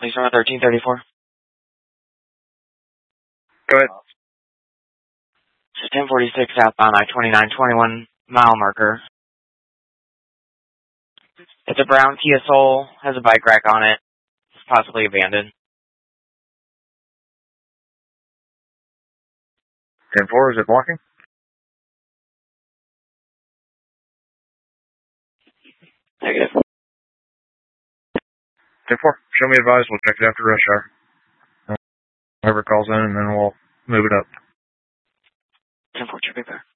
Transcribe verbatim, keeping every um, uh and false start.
Please run thirteen thirty-four. Go ahead. So ten forty-six southbound I twenty-nine twenty-one mile marker. It's a brown Kia Soul, has a bike rack on it. It's possibly abandoned. ten four, is it blocking? Negative. ten four, show me advised, we'll check it after rush hour. Whoever calls in, and then we'll move it up. ten four, should be there.